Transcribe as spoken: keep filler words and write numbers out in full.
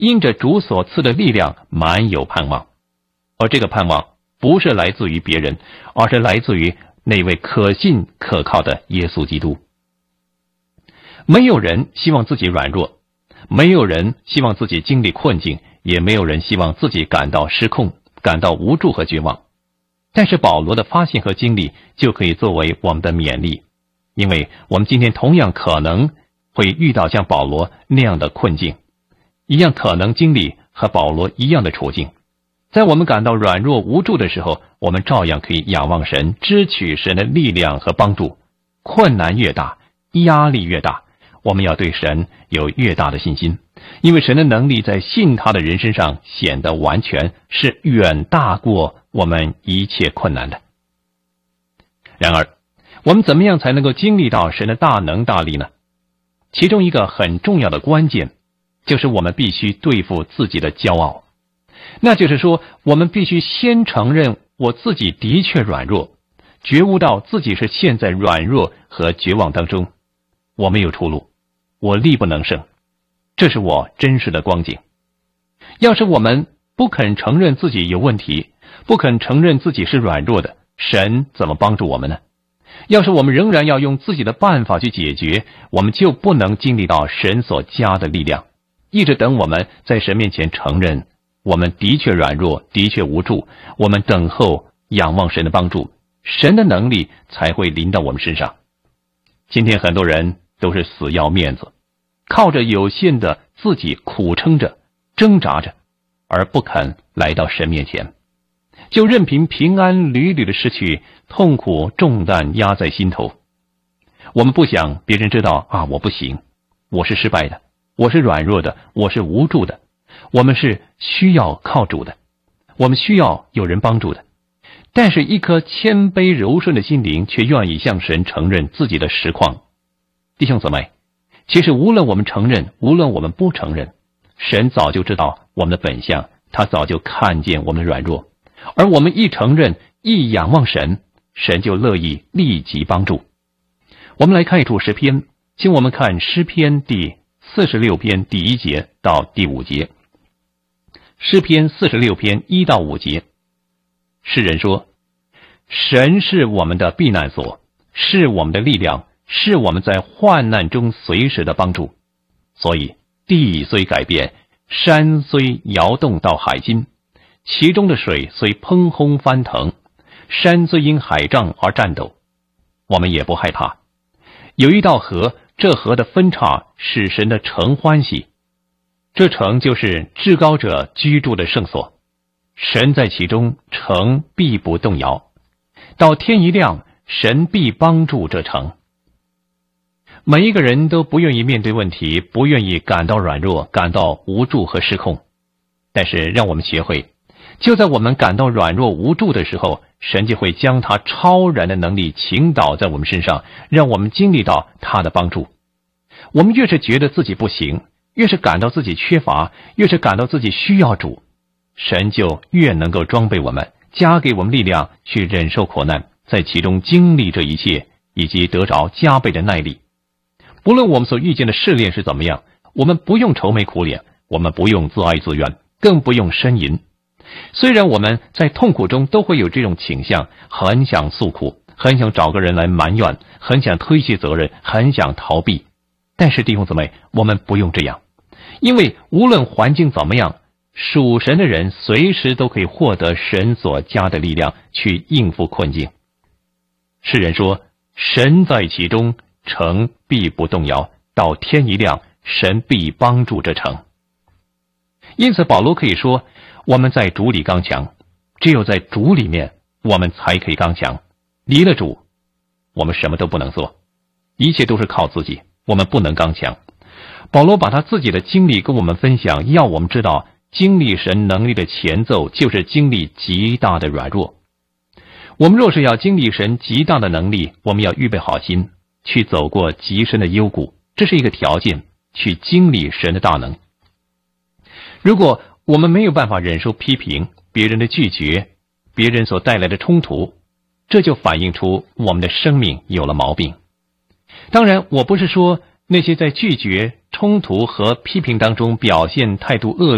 因着主所赐的力量满有盼望，而这个盼望不是来自于别人，而是来自于那位可信可靠的耶稣基督。没有人希望自己软弱，没有人希望自己经历困境，也没有人希望自己感到失控，感到无助和绝望。但是保罗的发现和经历就可以作为我们的勉励，因为我们今天同样可能会遇到像保罗那样的困境，一样可能经历和保罗一样的处境。在我们感到软弱无助的时候，我们照样可以仰望神，支取神的力量和帮助。困难越大，压力越大，我们要对神有越大的信心，因为神的能力在信他的人身上显得完全，是远大过我们一切困难的。然而，我们怎么样才能够经历到神的大能大力呢？其中一个很重要的关键，就是我们必须对付自己的骄傲。那就是说，我们必须先承认我自己的确软弱，觉悟到自己是陷在软弱和绝望当中，我没有出路，我力不能胜，这是我真实的光景。要是我们不肯承认自己有问题，不肯承认自己是软弱的，神怎么帮助我们呢？要是我们仍然要用自己的办法去解决，我们就不能经历到神所加的力量。一直等我们在神面前承认我们的确软弱，的确无助，我们等候仰望神的帮助，神的能力才会临到我们身上。今天很多人都是死要面子，靠着有限的自己苦撑着，挣扎着，而不肯来到神面前，就任凭平安屡屡的失去，痛苦重担压在心头。我们不想别人知道啊，我不行，我是失败的，我是软弱的，我是无助的，我们是需要靠主的，我们需要有人帮助的。但是一颗谦卑柔顺的心灵却愿意向神承认自己的实况。弟兄姊妹，其实无论我们承认，无论我们不承认，神早就知道我们的本相，他早就看见我们的软弱，而我们一承认，一仰望神，神就乐意立即帮助。我们来看一处诗篇，请我们看诗篇第四十六篇第一节到第五节。诗篇四十六篇一到五节，诗人说：神是我们的避难所，是我们的力量，是我们在患难中随时的帮助。所以地虽改变，山虽摇动到海津，其中的水虽砰轰翻腾，山虽因海涨而颤抖，我们也不害怕。有一道河，这河的分叉使神的城欢喜，这城就是至高者居住的圣所，神在其中，城必不动摇。到天一亮，神必帮助这城。每一个人都不愿意面对问题，不愿意感到软弱，感到无助和失控。但是让我们学会，就在我们感到软弱无助的时候，神就会将他超然的能力倾倒在我们身上，让我们经历到他的帮助。我们越是觉得自己不行，越是感到自己缺乏，越是感到自己需要主，神就越能够装备我们，加给我们力量去忍受苦难，在其中经历这一切，以及得着加倍的耐力。不论我们所遇见的试炼是怎么样，我们不用愁眉苦脸，我们不用自哀自怨，更不用呻吟。虽然我们在痛苦中都会有这种倾向，很想诉苦，很想找个人来埋怨，很想推卸责任，很想逃避。但是弟兄姊妹，我们不用这样，因为无论环境怎么样，属神的人随时都可以获得神所加的力量去应付困境。诗人说：神在其中，城必不动摇，到天一亮，神必帮助这城。因此保罗可以说，我们在主里刚强，只有在主里面我们才可以刚强，离了主我们什么都不能做，一切都是靠自己，我们不能刚强。保罗把他自己的经历跟我们分享，要我们知道经历神能力的前奏就是经历极大的软弱。我们若是要经历神极大的能力，我们要预备好心去走过极深的幽谷，这是一个条件，去经历神的大能。如果我们没有办法忍受批评，别人的拒绝，别人所带来的冲突，这就反映出我们的生命有了毛病。当然，我不是说那些在拒绝、冲突和批评当中表现态度恶